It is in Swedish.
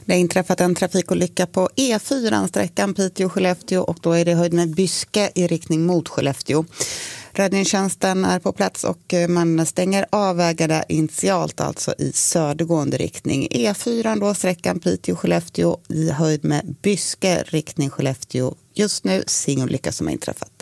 Det har inträffat en trafikolycka på E4, sträckan Piteå-Skellefteå, och då är det höjd med Byske i riktning mot Skellefteå. Räddningstjänsten är på plats och man stänger av vägarna initialt, alltså i södergående riktning. E4 då, sträckan Piteå-Skellefteå i höjd med Byske riktning Skellefteå. Just nu ingen olycka som har inträffat.